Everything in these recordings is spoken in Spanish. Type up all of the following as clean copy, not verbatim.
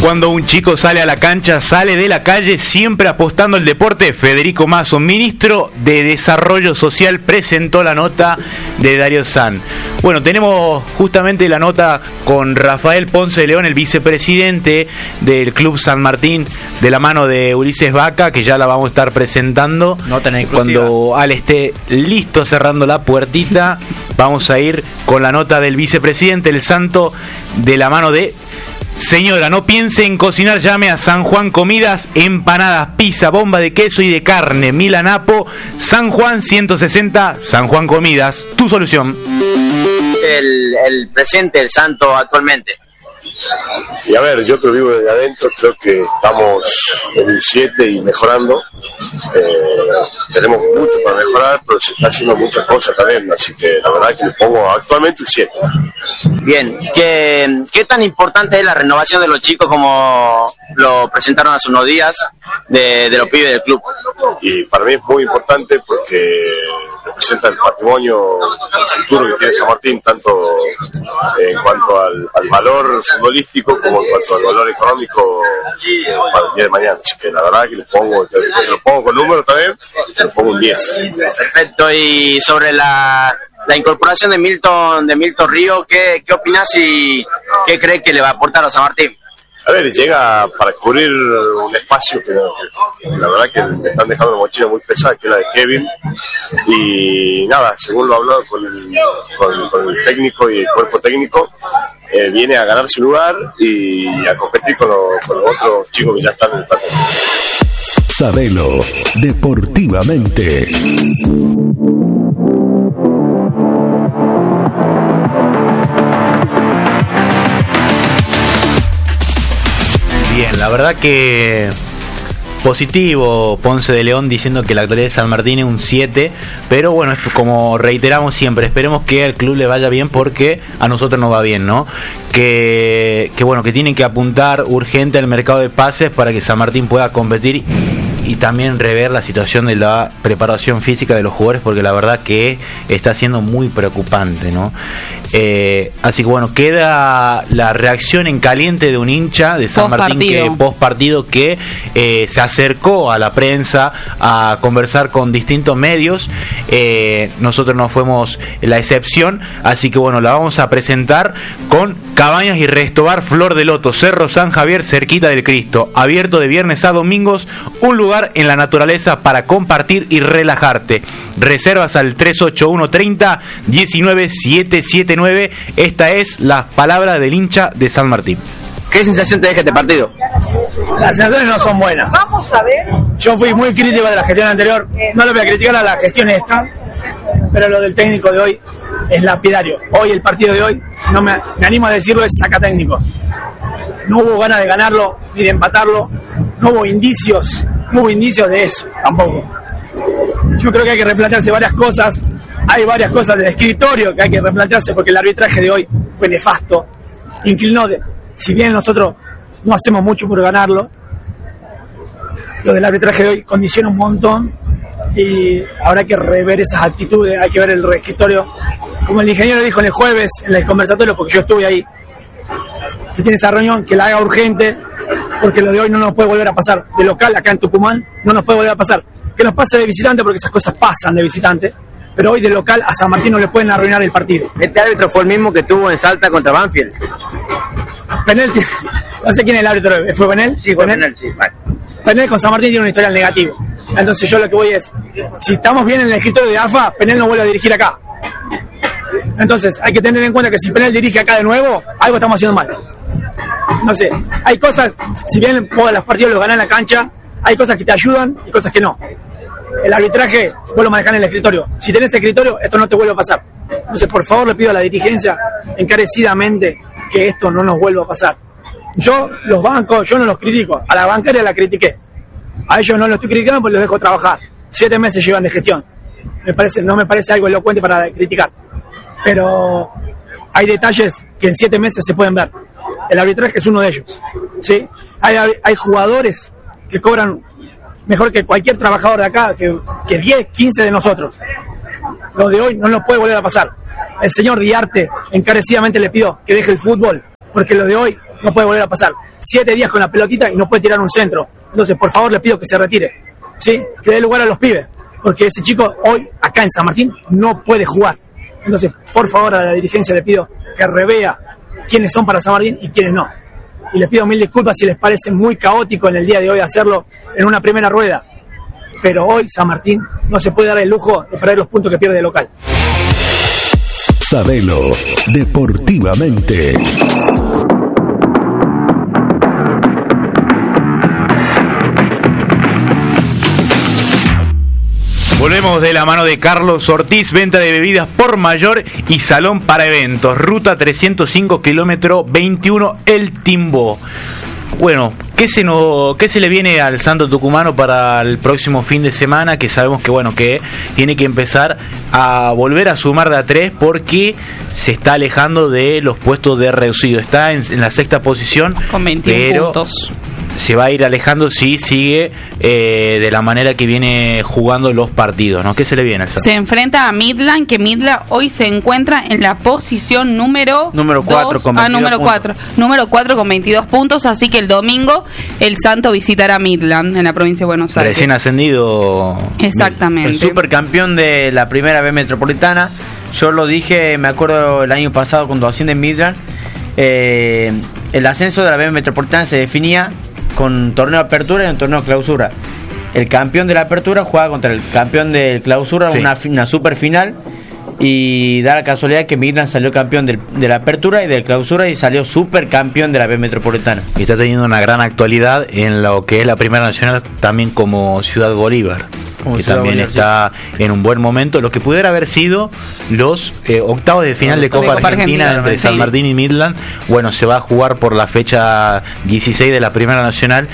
Cuando un chico sale a la cancha, sale de la calle, siempre apostando al deporte. Federico Mazo, ministro de Desarrollo Social, presentó la nota de Darío San. Bueno, tenemos justamente la nota con Rafael Ponce de León, el vicepresidente del Club San Martín, de la mano de Ulises Vaca, que ya la vamos a estar presentando. Nota en exclusiva. Cuando Ale esté listo cerrando la puertita, vamos a ir con la nota del vicepresidente, el Santo, de la mano de... Señora, no piense en cocinar, llame a San Juan Comidas, empanadas, pizza, bomba de queso y de carne, Milanapo, San Juan 160, San Juan Comidas, tu solución. El presidente del Santo actualmente. Y a ver, yo que vivo desde adentro, creo que estamos en un 7 y mejorando. Tenemos mucho para mejorar, pero se está haciendo muchas cosas también, así que la verdad que le pongo actualmente un 7. Bien, ¿qué tan importante es la renovación de los chicos como lo presentaron hace unos días de los pibes del club? Y para mí es muy importante porque representa el patrimonio, el futuro que tiene San Martín, tanto en cuanto al valor futbolístico como en cuanto al valor económico para el día de mañana. Así que la verdad que lo pongo con números también, le pongo un 10. Perfecto, y sobre la incorporación de Milton Río, ¿qué opinas y qué crees que le va a aportar a San Martín? A ver, llega para cubrir un espacio que la verdad que me están dejando una mochila muy pesada, que es la de Kevin, y nada, según lo hablado con el técnico y el cuerpo técnico, viene a ganar su lugar y a competir con los otros chicos que ya están en el plantel. Sabelo deportivamente. Bien, la verdad que positivo Ponce de León diciendo que la actualidad de San Martín es un 7, pero bueno, como reiteramos siempre, esperemos que al club le vaya bien porque a nosotros nos va bien, ¿no? Que bueno, que tienen que apuntar urgente al mercado de pases para que San Martín pueda competir y también rever la situación de la preparación física de los jugadores, porque la verdad que está siendo muy preocupante, ¿no? Así que bueno, queda la reacción en caliente de un hincha de San Martín que post partido que se acercó a la prensa a conversar con distintos medios. Nosotros no fuimos la excepción, así que bueno, la vamos a presentar con Cabañas y Restobar Flor de Loto, Cerro San Javier, cerquita del Cristo, abierto de viernes a domingos, un lugar en la naturaleza para compartir y relajarte. Reservas al 381-30-19779. Esta es la palabra del hincha de San Martín. ¿Qué sensación te deja este partido? Las sensaciones no son buenas. Vamos a ver. Yo fui muy crítico de la gestión anterior. No lo voy a criticar a la gestión esta, pero lo del técnico de hoy es lapidario. Hoy, el partido de hoy, no me animo a decirlo, es saca técnico. No hubo ganas de ganarlo ni de empatarlo. No hubo indicios de eso tampoco. Yo creo que hay que replantearse varias cosas. Hay varias cosas del escritorio que hay que replantearse porque el arbitraje de hoy fue nefasto. Inclinó, si bien nosotros no hacemos mucho por ganarlo, lo del arbitraje de hoy condiciona un montón y habrá que rever esas actitudes. Hay que ver el escritorio, como el ingeniero dijo el jueves en el conversatorio, porque yo estuve ahí, que tiene esa reunión, que la haga urgente, porque lo de hoy no nos puede volver a pasar. De local, acá en Tucumán, no nos puede volver a pasar. Que nos pase de visitante, porque esas cosas pasan de visitante, pero hoy de local a San Martín no le pueden arruinar el partido. Este árbitro fue el mismo que tuvo en Salta contra Banfield. Penel, no sé quién es el árbitro, ¿fue Penel? Sí, fue Penel, sí. Vale. Penel con San Martín tiene un historial negativo. Entonces yo lo que voy es, si estamos bien en el escritorio de AFA, Penel no vuelve a dirigir acá. Entonces hay que tener en cuenta que si Penel dirige acá de nuevo, algo estamos haciendo mal. No sé, hay cosas, si bien todos los partidos los ganan en la cancha, hay cosas que te ayudan y cosas que no. El arbitraje vos lo manejás en el escritorio. Si tenés escritorio, esto no te vuelve a pasar. Entonces, por favor, le pido a la dirigencia encarecidamente que esto no nos vuelva a pasar. Yo los bancos, yo no los critico. A la bancaria la critiqué. A ellos no los estoy criticando porque los dejo trabajar. 7 meses llevan de gestión. No me parece algo elocuente para criticar. Pero hay detalles que en 7 meses se pueden ver. El arbitraje es uno de ellos, ¿sí? Hay jugadores que cobran mejor que cualquier trabajador de acá, que 10, 15 de nosotros. Lo de hoy no nos puede volver a pasar. El señor Diarte encarecidamente le pidió que deje el fútbol, porque lo de hoy no puede volver a pasar. 7 días con la pelotita y no puede tirar un centro. Entonces, por favor, le pido que se retire, ¿sí? Que dé lugar a los pibes, porque ese chico hoy, acá en San Martín, no puede jugar. Entonces, por favor, a la dirigencia le pido que revea quiénes son para San Martín y quiénes no. Y les pido 1000 disculpas si les parece muy caótico en el día de hoy hacerlo en una primera rueda. Pero hoy San Martín no se puede dar el lujo de perder los puntos que pierde de local. Sabelo deportivamente. Volvemos de la mano de Carlos Ortiz, venta de bebidas por mayor y salón para eventos. Ruta 305, kilómetro 21, El Timbó. Bueno, ¿qué se le viene al Santo Tucumano para el próximo fin de semana? Que sabemos que que tiene que empezar a volver a sumar de a 3 porque se está alejando de los puestos de reducido. Está en la sexta posición con 21 puntos. Se va a ir alejando si sigue de la manera que viene jugando los partidos, ¿no? ¿Qué se le viene al Santo? Se enfrenta a Midland, que Midland hoy se encuentra en la posición número 4 con 22 número 4 con 22 puntos, así que el domingo el Santo visitará Midland en la provincia de Buenos Aires. Recién ascendido. Exactamente. El supercampeón de la primera B metropolitana. Yo lo dije, me acuerdo el año pasado cuando asciende Midland. El ascenso de la B metropolitana se definía con torneo de apertura y un torneo de clausura. El campeón de la apertura juega contra el campeón de clausura, sí, una super final, y da la casualidad que Midland salió campeón de la apertura y del clausura y salió super campeón de la B metropolitana. Y está teniendo una gran actualidad en lo que es la Primera Nacional, también como Ciudad Bolívar, que también está en un buen momento. Lo que pudiera haber sido los octavos de final de Copa Argentina entre San Martín y Midland, se va a jugar por la fecha 16 de la Primera Nacional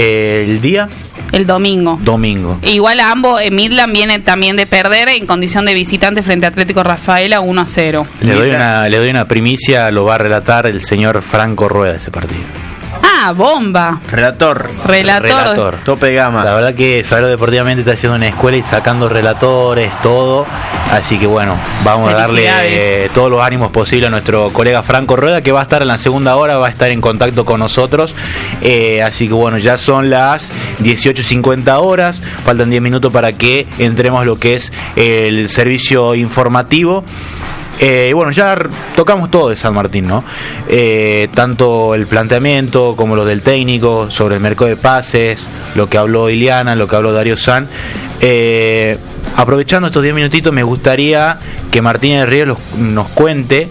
el domingo. Igual a ambos, Midland viene también de perder en condición de visitante frente a Atlético Rafaela 1-0. Le doy una primicia, lo va a relatar el señor Franco Rueda ese partido. Bomba. Relator. Tope de gama. La verdad que Sabelo deportivamente está haciendo una escuela y sacando relatores, todo. Así que vamos a darle todos los ánimos posibles a nuestro colega Franco Rueda, que va a estar en la segunda hora, va a estar en contacto con nosotros. Así que ya son las 18:50 horas, faltan 10 minutos para que entremos a lo que es el servicio informativo. Ya tocamos todo de San Martín, ¿no? Tanto el planteamiento como lo del técnico sobre el mercado de pases, lo que habló Iliana, lo que habló Darío San. Aprovechando estos 10 minutitos, me gustaría que Martínez Ríos nos cuente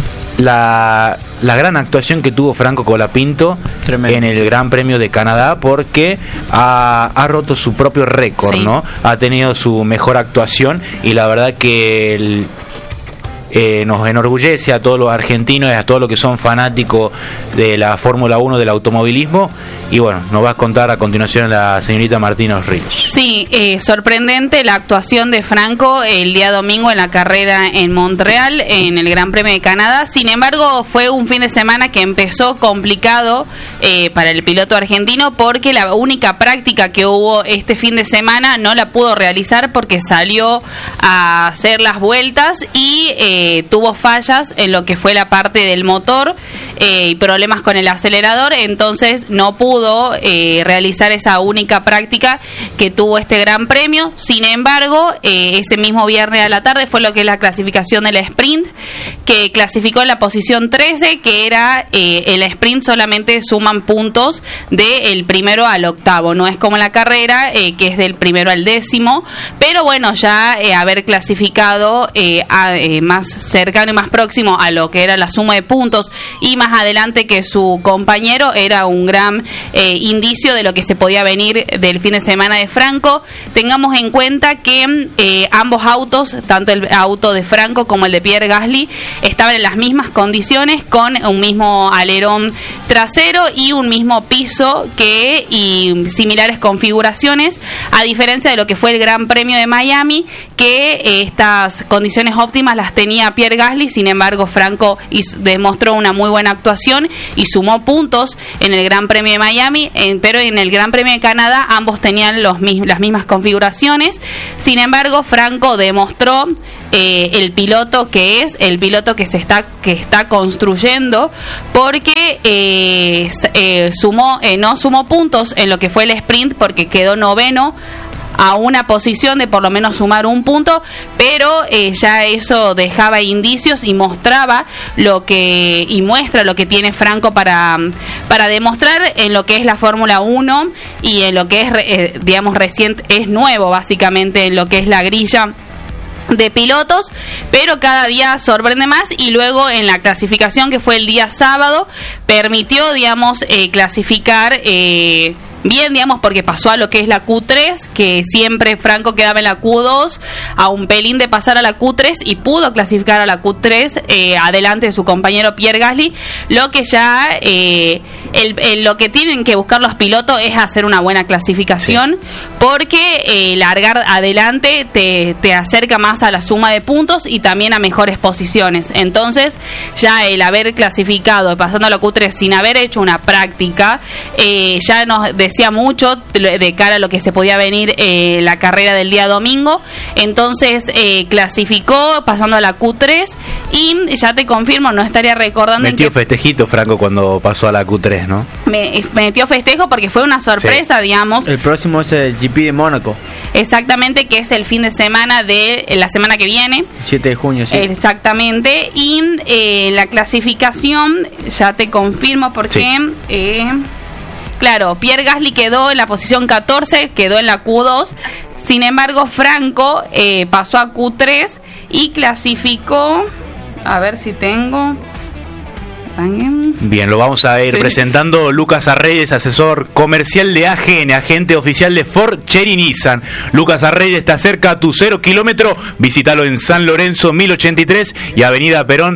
la gran actuación que tuvo Franco Colapinto en el Gran Premio de Canadá, porque ha roto su propio récord, sí, ¿no? Ha tenido su mejor actuación y la verdad que nos enorgullece a todos los argentinos y a todos los que son fanáticos de la Fórmula 1, del automovilismo. Y nos va a contar a continuación la señorita Martínez Ríos. Sí, sorprendente la actuación de Franco el día domingo en la carrera en Montreal, en el Gran Premio de Canadá. Sin embargo, fue un fin de semana que empezó complicado para el piloto argentino, porque la única práctica que hubo este fin de semana no la pudo realizar porque salió a hacer las vueltas y tuvo fallas en lo que fue la parte del motor y problemas con el acelerador, entonces no pudo realizar esa única práctica que tuvo este Gran Premio. Sin embargo, ese mismo viernes a la tarde fue lo que es la clasificación del sprint, que clasificó en la posición 13, que era el sprint solamente suman puntos del primero al octavo, no es como la carrera que es del primero al décimo, pero ya haber clasificado más cercano y más próximo a lo que era la suma de puntos y más adelante que su compañero era un gran indicio de lo que se podía venir del fin de semana de Franco. Tengamos en cuenta que ambos autos, tanto el auto de Franco como el de Pierre Gasly, estaban en las mismas condiciones, con un mismo alerón trasero y un mismo piso y similares configuraciones, a diferencia de lo que fue el Gran Premio de Miami, que estas condiciones óptimas las tenía tenía Pierre Gasly. Sin embargo, Franco demostró una muy buena actuación y sumó puntos en el Gran Premio de Miami, pero en el Gran Premio de Canadá ambos tenían las mismas configuraciones. Sin embargo, Franco demostró el piloto que es, el piloto que está construyendo, porque no sumó puntos en lo que fue el sprint, porque quedó noveno a una posición de por lo menos sumar un punto, pero ya eso dejaba indicios y mostraba muestra lo que tiene Franco para demostrar en lo que es la Fórmula 1 y en lo que es, digamos, reciente, es nuevo básicamente en lo que es la grilla de pilotos, pero cada día sorprende más. Y luego en la clasificación, que fue el día sábado, permitió, digamos, clasificar bien, digamos, porque pasó a lo que es la Q3, que siempre Franco quedaba en la Q2, a un pelín de pasar a la Q3, y pudo clasificar a la Q3 adelante de su compañero Pierre Gasly. Lo que ya lo que tienen que buscar los pilotos es hacer una buena clasificación, porque largar adelante te acerca más a la suma de puntos y también a mejores posiciones. Entonces ya el haber clasificado pasando a la Q3 sin haber hecho una práctica ya nos decía mucho de cara a lo que se podía venir la carrera del día domingo. Entonces clasificó pasando a la Q3 y ya te confirmo, no estaría recordando. Metió festejito Franco cuando pasó a la Q3, ¿no? Metió festejo porque fue una sorpresa, digamos. El próximo es el GP de Mónaco. Exactamente, que es el fin de semana de la semana que viene. 7 de junio, sí. Exactamente. Y la clasificación, ya te confirmo porque... Claro, Pierre Gasly quedó en la posición 14, quedó en la Q2. Sin embargo, Franco pasó a Q3 y clasificó... A ver si tengo... Bien, lo vamos a ir presentando. Lucas Arreyes, asesor comercial de AGN, agente oficial de Ford, Chery, Nissan. Lucas Arreyes está cerca a tu 0 kilómetro. Visítalo en San Lorenzo 1083 y Avenida Perón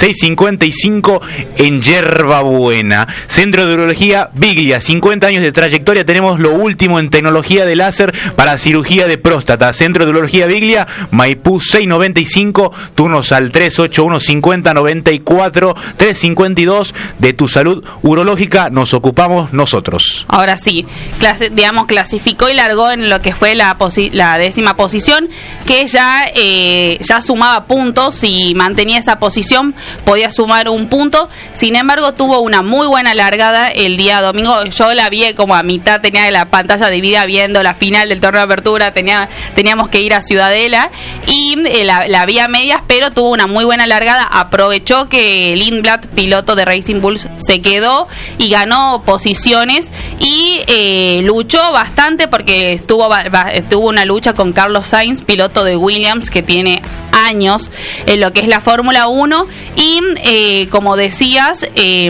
655 en Yerba Buena. Centro de Urología Biglia, 50 años de trayectoria. Tenemos lo último en tecnología de láser para cirugía de próstata. Centro de Urología Biglia, Maipú 695, turnos al 381 50 94 350. De tu salud urológica nos ocupamos nosotros. Ahora sí, clasificó y largó en lo que fue la 10ª posición, que ya sumaba puntos. Si mantenía esa posición podía sumar un punto. Sin embargo, tuvo una muy buena largada el día domingo. Yo la vi como a mitad, tenía la pantalla dividida viendo la final del torneo de apertura. Teníamos que ir a Ciudadela y la vi a medias, pero tuvo una muy buena largada. Aprovechó que Lindblad, piloto de Racing Bulls, se quedó y ganó posiciones y luchó bastante, porque tuvo una lucha con Carlos Sainz, piloto de Williams, que tiene años en lo que es la Fórmula 1 y como decías,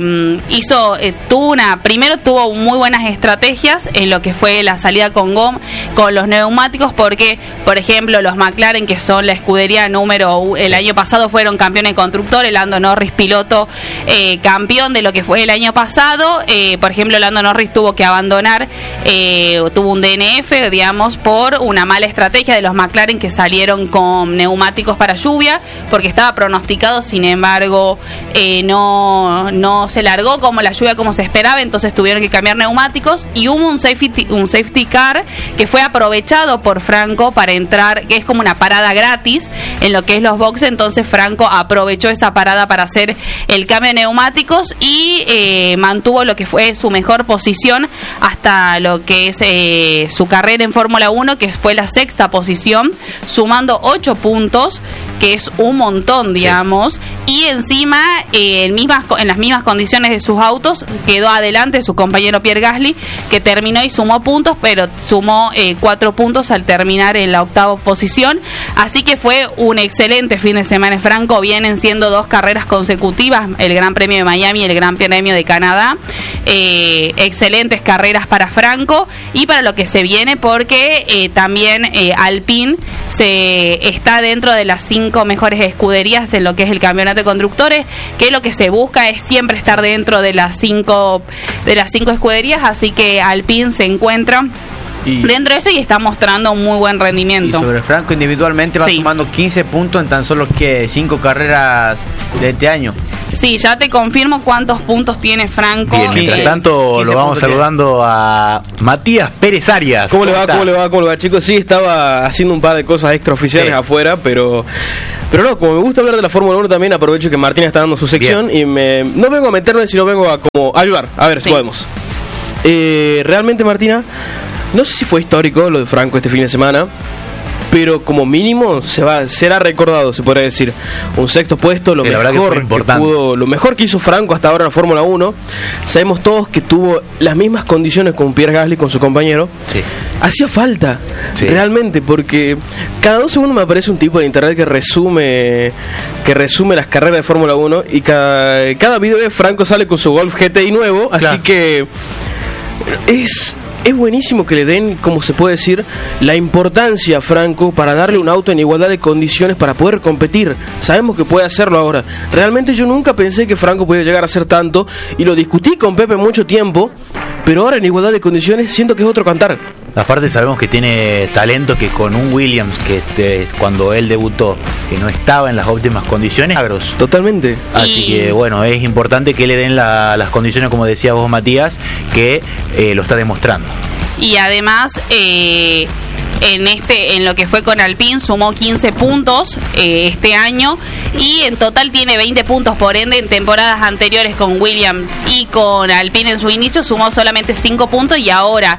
tuvo muy buenas estrategias en lo que fue la salida con los neumáticos, porque por ejemplo los McLaren, que son la escudería el año pasado fueron campeones de constructores, Lando Norris piloto campeón de lo que fue el año pasado, por ejemplo Lando Norris tuvo que abandonar, tuvo un DNF, digamos, por una mala estrategia de los McLaren, que salieron con neumáticos para lluvia, porque estaba pronosticado. Sin embargo, no se largó como la lluvia como se esperaba, entonces tuvieron que cambiar neumáticos y hubo un safety car que fue aprovechado por Franco para entrar, que es como una parada gratis en lo que es los boxes. Entonces Franco aprovechó esa parada para hacer el cambio de neumáticos y mantuvo lo que fue su mejor posición hasta lo que es su carrera en Fórmula 1, que fue la 6ª posición, sumando 8 puntos, que es un montón, digamos, y encima en las mismas condiciones de sus autos quedó adelante su compañero Pierre Gasly, que terminó y sumó puntos, pero sumó 4 puntos al terminar en la 8ª posición. Así que fue un excelente fin de semana, Franco. Vienen siendo 2 carreras consecutivas, el Gran Premio de Miami y el Gran Premio de Canadá. Excelentes carreras para Franco y para lo que se viene, porque también Alpine está dentro de las 5 mejores escuderías en lo que es el campeonato de constructores, que lo que se busca es siempre estar dentro de las 5 escuderías. Así que Alpine se encuentra dentro de eso y está mostrando un muy buen rendimiento. Y sobre Franco individualmente va sumando 15 puntos en tan solo 5 carreras de este año. Sí, ya te confirmo cuántos puntos tiene Franco. Bien, mientras tanto lo vamos saludando a Matías Pérez Arias. ¿Cómo le va, chicos? Sí, estaba haciendo un par de cosas extraoficiales afuera, pero no, como me gusta hablar de la Fórmula 1 también aprovecho que Martina está dando su sección y no vengo a meterme, sino vengo a como ayudar, a ver si podemos. Realmente, Martina, no sé si fue histórico lo de Franco este fin de semana, pero como mínimo será recordado, se podría decir. Un sexto puesto, lo mejor que hizo Franco hasta ahora en la Fórmula 1. Sabemos todos que tuvo las mismas condiciones con Pierre Gasly, con su compañero. Sí. Hacía falta, realmente, porque cada 2 segundos me aparece un tipo en internet que resume las carreras de Fórmula 1 y cada video de Franco sale con su Golf GTI nuevo, así que es buenísimo que le den, como se puede decir, la importancia a Franco para darle un auto en igualdad de condiciones para poder competir. Sabemos que puede hacerlo ahora. Realmente yo nunca pensé que Franco podía llegar a hacer tanto y lo discutí con Pepe mucho tiempo, pero ahora en igualdad de condiciones siento que es otro cantar. Aparte sabemos que tiene talento, que con un Williams que cuando él debutó que no estaba en las óptimas condiciones, totalmente. Así que bueno, es importante que le den las condiciones, como decía vos, Matías, que lo está demostrando. Y además en lo que fue con Alpine sumó 15 puntos este año y en total tiene 20 puntos, por ende en temporadas anteriores con Williams y con Alpine en su inicio sumó solamente 5 puntos y ahora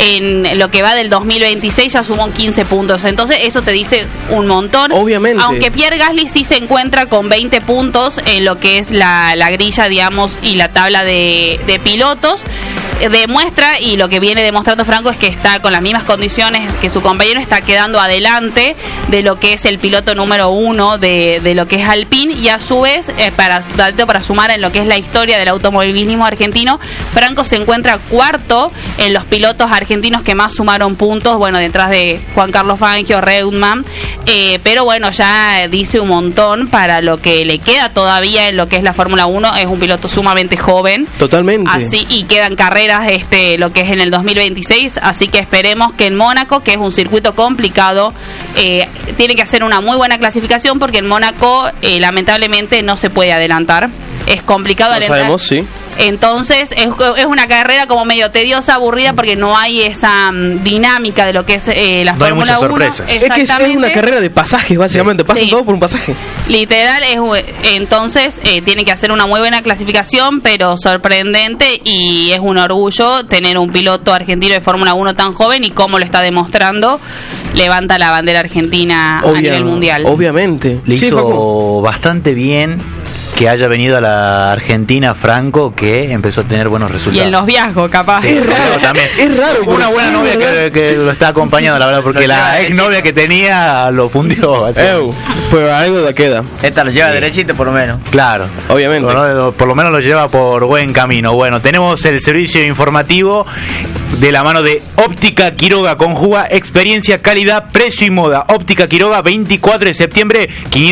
en lo que va del 2026 ya sumó 15 puntos, entonces eso te dice un montón. Obviamente. Aunque Pierre Gasly sí se encuentra con 20 puntos en lo que es la grilla, digamos, y la tabla de pilotos, demuestra, y lo que viene demostrando Franco es que está con las mismas condiciones que su compañero, está quedando adelante de lo que es el piloto número 1 de lo que es Alpine, y a su vez para sumar en lo que es la historia del automovilismo argentino, Franco se encuentra cuarto en los pilotos argentinos que más sumaron puntos, bueno, detrás de Juan Carlos Fangio, Reutemann, pero bueno, ya dice un montón para lo que le queda todavía en lo que es la Fórmula 1. Es un piloto sumamente joven, totalmente, así, y quedan carreras lo que es en el 2026, así que esperemos que en Mónaco, que es un circuito complicado, tiene que hacer una muy buena clasificación, porque en Mónaco lamentablemente no se puede adelantar, es complicado adelantar. Sabemos, sí. Entonces es una carrera como medio tediosa, aburrida, porque no hay esa dinámica de lo que es la Fórmula 1. Es que es una carrera de pasajes, básicamente, pasan todo por un pasaje. Literal, entonces tiene que hacer una muy buena clasificación, pero sorprendente, y es un orgullo tener un piloto argentino de Fórmula 1 tan joven, y como lo está demostrando, levanta la bandera argentina a nivel mundial. Obviamente. Le hizo bastante bien que haya venido a la Argentina Franco, que empezó a tener buenos resultados. Y en los viajes, capaz. Sí, también. Es raro. Una buena novia que lo está acompañando, la verdad, porque la ex novia que tenía lo fundió. Pues algo queda. Esta lo lleva derechito, por lo menos. Claro. Obviamente. Por lo menos lo lleva por buen camino. Bueno, tenemos el servicio informativo de la mano de Óptica Quiroga. Conjuga experiencia, calidad, precio y moda. Óptica Quiroga, 24 de septiembre,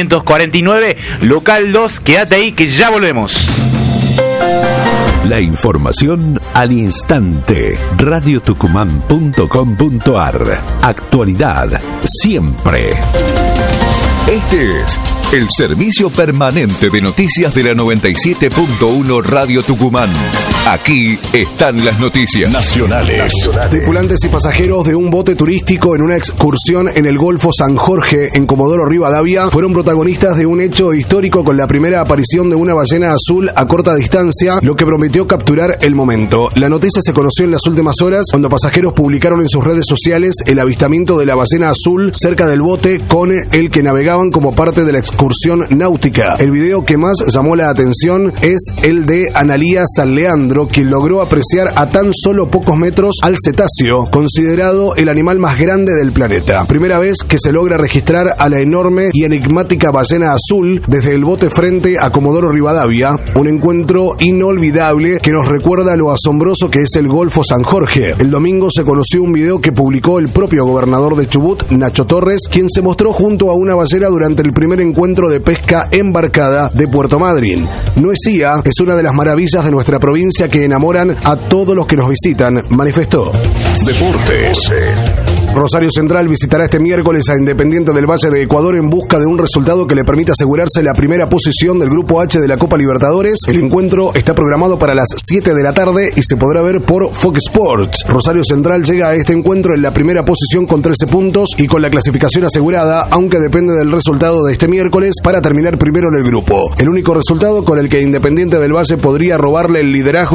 549, local 2. Quédate ahí que ya volvemos. La información al instante. radiotucumán.com.ar. Actualidad siempre. Este es el servicio permanente de noticias de la 97.1 Radio Tucumán. Aquí están las noticias nacionales. Tripulantes y pasajeros de un bote turístico en una excursión en el Golfo San Jorge, en Comodoro Rivadavia, fueron protagonistas de un hecho histórico con la primera aparición de una ballena azul a corta distancia, lo que prometió capturar el momento. La noticia se conoció en las últimas horas cuando pasajeros publicaron en sus redes sociales el avistamiento de la ballena azul cerca del bote con el que navegaban como parte de la excursión náutica. El video que más llamó la atención es el de Analía San Leandro, quien logró apreciar a tan solo pocos metros al cetáceo, considerado el animal más grande del planeta. Primera vez que se logra registrar a la enorme y enigmática ballena azul desde el bote frente a Comodoro Rivadavia, un encuentro inolvidable que nos recuerda lo asombroso que es el Golfo San Jorge. El domingo se conoció un video que publicó el propio gobernador de Chubut, Nacho Torres, quien se mostró junto a una ballena durante el primer encuentro Centro de Pesca Embarcada de Puerto Madryn. Nuecía es una de las maravillas de nuestra provincia que enamoran a todos los que nos visitan, manifestó. Deportes. Rosario Central visitará este miércoles a Independiente del Valle de Ecuador en busca de un resultado que le permita asegurarse la primera posición del Grupo H de la Copa Libertadores. El encuentro está programado para las 7 de la tarde y se podrá ver por Fox Sports. Rosario Central llega a este encuentro en la primera posición con 13 puntos y con la clasificación asegurada, aunque depende del resultado de este miércoles para terminar primero en el grupo. El único resultado con el que Independiente del Valle podría robarle el liderazgo